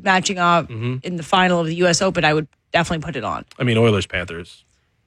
matching up in the final of the U.S. Open, I would definitely put it on. I mean, Oilers-Panthers.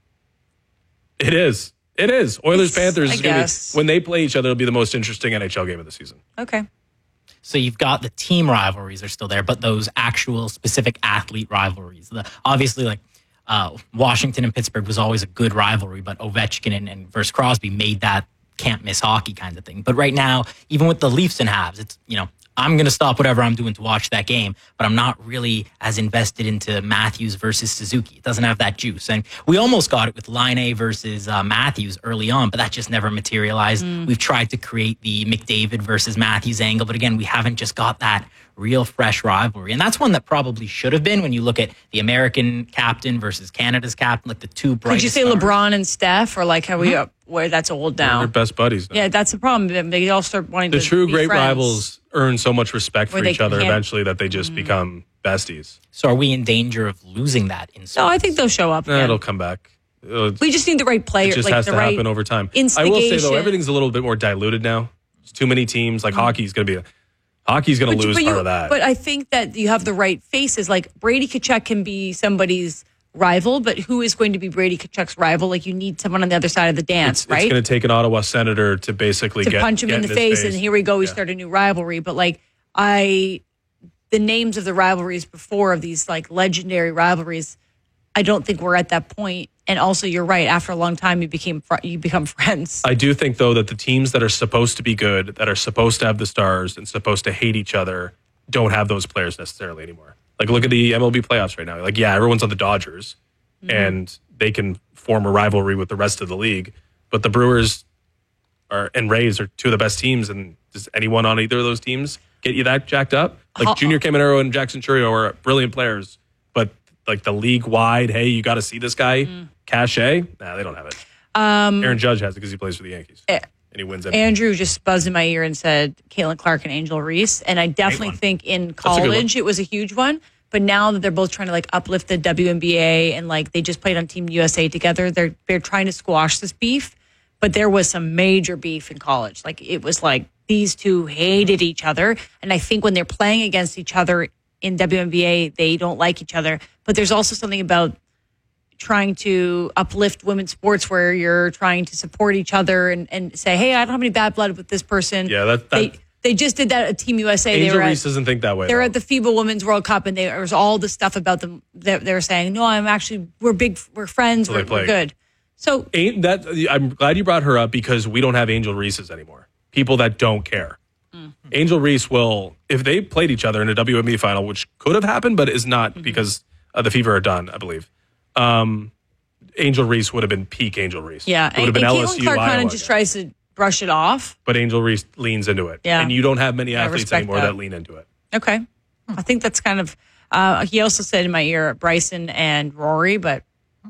It is. Oilers-Panthers is going to be, when they play each other, it'll be the most interesting NHL game of the season. Okay. So you've got the team rivalries are still there, but those actual specific athlete rivalries. Obviously, like Washington and Pittsburgh was always a good rivalry, but Ovechkin and versus Crosby made that can't miss hockey kind of thing. But right now, even with the Leafs and Habs, it's, I'm going to stop whatever I'm doing to watch that game, but I'm not really as invested into Matthews versus Suzuki. It doesn't have that juice. And we almost got it with Laine versus Matthews early on, but that just never materialized. We've tried to create the McDavid versus Matthews angle, but again, we haven't just got that real fresh rivalry. And that's one that probably should have been when you look at the American captain versus Canada's captain, like the two brightest Could you say stars. LeBron and Steph, or like how we up where that's old now? They're best buddies now. Yeah, that's the problem. They all start wanting the to true be great friends. rivals earn so much respect for Where each they other can't- eventually that they just become besties. So are we in danger of losing that in No, I think they'll show up. again. It'll come back. We just need the right player. It just like has the to right happen over time. I will say, though, instigation. everything's a little bit more diluted now. There's too many teams. Like hockey's going to lose part of that. But I think that you have the right faces. Like Brady Tkachuk can be somebody's rival, but who is going to be Brady Tkachuk's rival? Like you need someone on the other side of the dance, It's right? going to take an Ottawa Senator to basically Punch him get in the his face, and here we go. We start a new rivalry. But like the names of the rivalries before of these like legendary rivalries, I don't think we're at that point. And also, you're right. After a long time, you become friends. I do think, though, that the teams that are supposed to be good, that are supposed to have the stars and supposed to hate each other, don't have those players necessarily anymore. Like, look at the MLB playoffs right now. Like, yeah, everyone's on the Dodgers, and they can form a rivalry with the rest of the league. But the Brewers and Rays are two of the best teams, and does anyone on either of those teams get you that jacked up? Like, Junior Caminero and Jackson Chourio are brilliant players, but like the league-wide, hey, you got to see this guy, cachet? Nah, they don't have it. Aaron Judge has it because he plays for the Yankees. And he wins everything. Andrew just buzzed in my ear and said Caitlin Clark and Angel Reese. And I definitely think in college it was a huge one. But now that they're both trying to like uplift the WNBA and like they just played on Team USA together, they're trying to squash this beef. But there was some major beef in college. Like it was like these two hated each other. And I think when they're playing against each other in WNBA, they don't like each other. But there's also something about trying to uplift women's sports where you're trying to support each other and say, hey, I don't have any bad blood with this person. Yeah, They just did that at Team USA. Angel Reese doesn't think that way. They're at the FIBA Women's World Cup, and there was all the stuff about them. They were saying, no, we're friends, we're good. So I'm glad you brought her up because we don't have Angel Reeses anymore. People that don't care. Angel Reese will, if they played each other in a WNBA final, which could have happened, but is not because the Fever are done, I believe. Angel Reese would have been peak Angel Reese. Yeah, it would have been Caitlin LSU. Clark kind Iowa of just tries to brush it off. But Angel Reese leans into it. Yeah. And you don't have many athletes respect anymore that. that lean into it. Okay. I think that's kind of, he also said in my ear, Bryson and Rory, but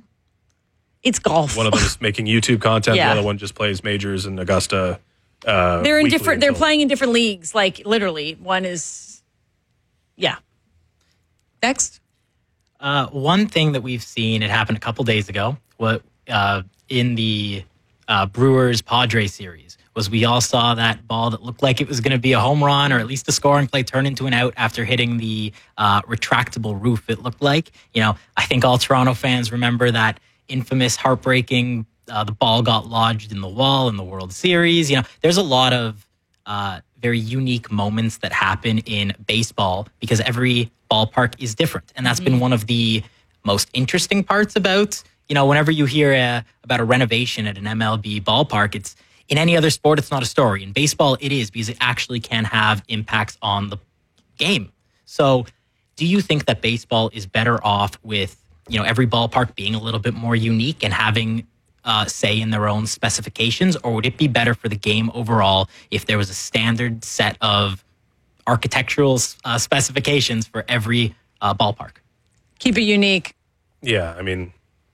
it's golf. One of them is making YouTube content. Yeah. The other one just plays majors in Augusta. They're in weekly different, they're until- playing in different leagues. Like literally one is, yeah. Next. One thing that we've seen, it happened a couple days ago, in the Brewers Padres series, was we all saw that ball that looked like it was going to be a home run or at least a scoring play turn into an out after hitting the retractable roof, it looked like. I think all Toronto fans remember that infamous, heartbreaking, the ball got lodged in the wall in the World Series. There's a lot of very unique moments that happen in baseball because every ballpark is different. And that's been one of the most interesting parts about, whenever you hear about a renovation at an MLB ballpark, it's in any other sport, it's not a story. In baseball, it is because it actually can have impacts on the game. So do you think that baseball is better off with, every ballpark being a little bit more unique and having say in their own specifications, or would it be better for the game overall if there was a standard set of architectural specifications for every ballpark? Keep it unique. Yeah, I mean,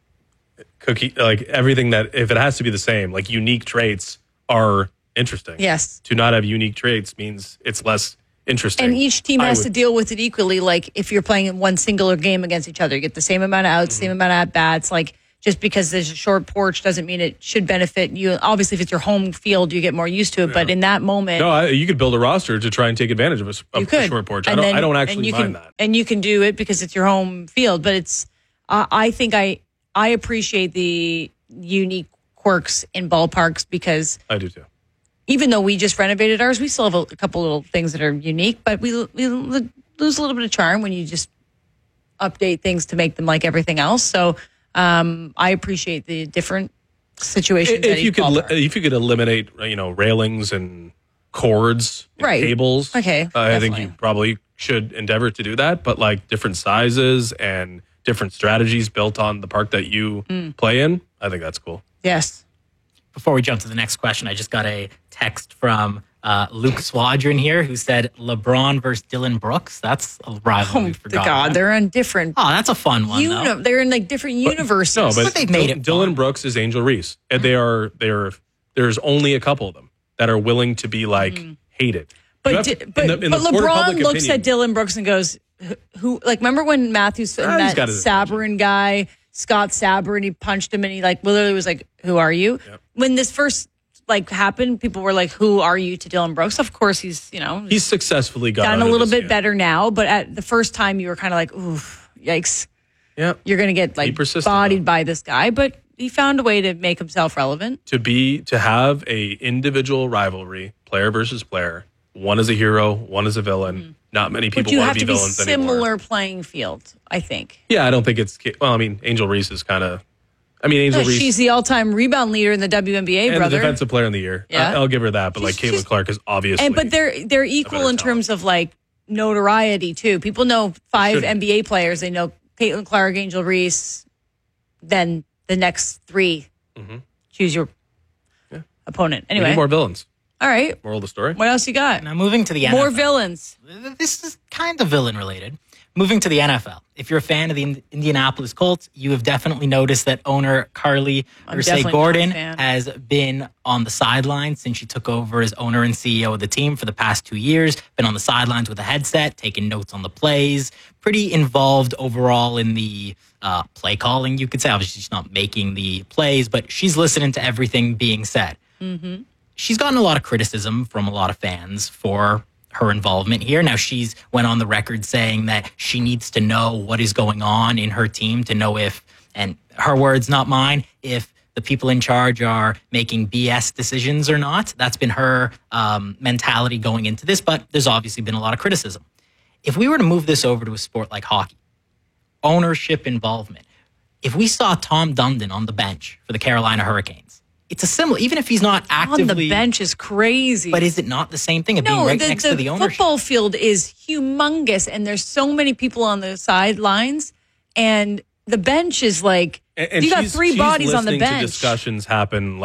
everything that, if it has to be the same, like unique traits are interesting. Yes. To not have unique traits means it's less interesting. And each team has to deal with it equally. Like if you're playing in one singular game against each other, you get the same amount of outs, same amount of at-bats. Like just because there's a short porch doesn't mean it should benefit you. Obviously, if it's your home field, you get more used to it. But in that moment, you could build a roster to try and take advantage of a short porch. I don't actually mind that. And you can do it because it's your home field. But it's, I think I appreciate the unique quirks in ballparks because I do too. Even though we just renovated ours, we still have a couple little things that are unique, but we lose a little bit of charm when you just update things to make them like everything else. So I appreciate the different situations. If you could eliminate, railings and cords, and cables. Okay, I think you probably should endeavor to do that. But like different sizes and different strategies built on the park that you play in, I think that's cool. Yes. Before we jump to the next question, I just got a text from Luke Swadron here who said LeBron versus Dylan Brooks. That's a rivalry. Oh, God, they're on different. Oh, that's a fun one. They're in like different universes. No, but they've made it. Dylan Brooks is Angel Reese, and there's only a couple of them that are willing to be like hated. But LeBron looks at Dylan Brooks and goes, "Who?" Like, remember when Matthews and that Sabourin guy, Scott Sabourin, he punched him and he literally was like, "Who are you?" Yep. When this first happened, people were like, "Who are you?" to Dylan Brooks. Of course, he's successfully gotten a little bit better now. But at the first time, you were kind of like, "Ooh, yikes!" Yeah, you're going to get bodied by this guy, but he found a way to make himself relevant. To have a individual rivalry, player versus player. One is a hero, one is a villain. Not many people want to be villains anymore. Similar playing field, I think. Yeah, I don't think it's. Well, I mean, Angel Reese is kind of. Reese. She's the all-time rebound leader in the WNBA, and brother. The defensive player of the year. Yeah. I'll give her that. But Caitlin Clark is obviously. But they're equal in terms of notoriety too. People know 5 NBA players. They know Caitlin Clark, Angel Reese. Then the next 3. Mm-hmm. Choose your opponent. Anyway, we need more villains. All right. Moral of the story. What else you got? Now moving to the NFL. More villains. This is kind of villain related. Moving to the NFL. If you're a fan of the Indianapolis Colts, you have definitely noticed that owner Carly Ursay-Gordon has been on the sidelines since she took over as owner and CEO of the team for the past 2 years. Been on the sidelines with a headset, taking notes on the plays. Pretty involved overall in the play calling, you could say. Obviously, she's not making the plays, but she's listening to everything being said. Mm-hmm. She's gotten a lot of criticism from a lot of fans for her involvement here. Now, she's went on the record saying that she needs to know what is going on in her team to know if, and her words, not mine, if the people in charge are making BS decisions or not. That's been her mentality going into this, but there's obviously been a lot of criticism. If we were to move this over to a sport like hockey, ownership involvement, if we saw Tom Dundon on the bench for the Carolina Hurricanes, it's a similar, even if he's not actively... On the bench is crazy. But is it not the same thing of being right next to the ownership? The football field is humongous, and there's so many people on the sidelines, and the bench is you got 3 bodies on the bench. To discussions happen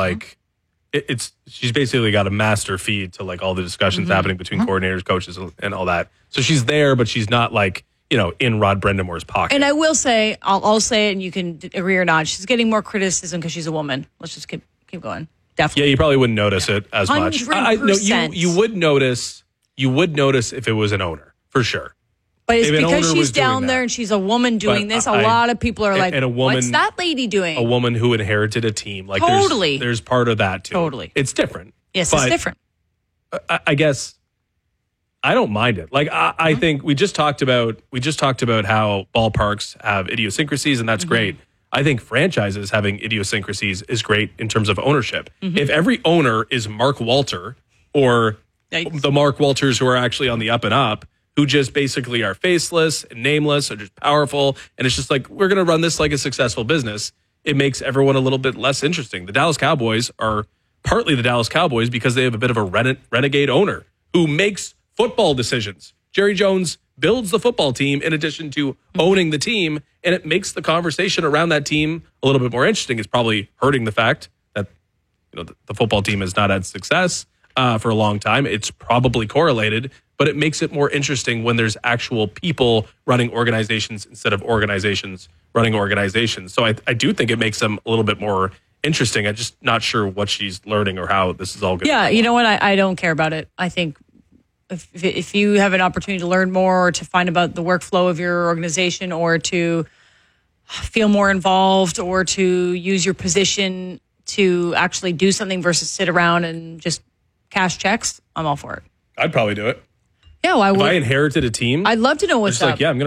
she's basically got a master feed to all the discussions happening between coordinators, coaches, and all that. So she's there, but she's not in Rod Brendamore's pocket. And I will say, I'll say it, and you can agree or not. She's getting more criticism because she's a woman. Let's just keep going. Definitely. Yeah, you probably wouldn't notice it as much. 100%. You would notice. You would notice if it was an owner for sure. But it's because she's down there and she's a woman doing this. A lot of people are "What's that lady doing?" A woman who inherited a team. Totally. There's part of that too. Totally. It's different. Yes, it's different. I guess. I don't mind it. I think we just talked about how ballparks have idiosyncrasies, and that's great. I think franchises having idiosyncrasies is great in terms of ownership. If every owner is Mark Walter or the Mark Walters who are actually on the up and up, who just basically are faceless and nameless or just powerful, and it's just we're going to run this like a successful business, it makes everyone a little bit less interesting. The Dallas Cowboys are partly the Dallas Cowboys because they have a bit of a renegade owner who makes football decisions. Jerry Jones builds the football team in addition to owning the team, and it makes the conversation around that team a little bit more interesting. It's probably hurting the fact that the football team has not had success for a long time. It's probably correlated, but it makes it more interesting when there's actual people running organizations instead of organizations running organizations. So I do think it makes them a little bit more interesting. I'm just not sure what she's learning or how this is all going. Yeah, you know what? I don't care about it. I think if you have an opportunity to learn more or to find about the workflow of your organization or to feel more involved or to use your position to actually do something versus sit around and just cash checks, I'm all for it. I'd probably do it. Yeah, well, if I inherited a team, I'd love to know what's just up. like, yeah, I'm going to